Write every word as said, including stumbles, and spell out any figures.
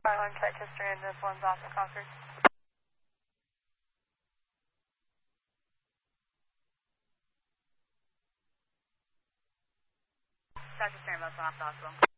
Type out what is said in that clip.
Island Chichester and this one's off of Concord. Chichester and this one off the hospital.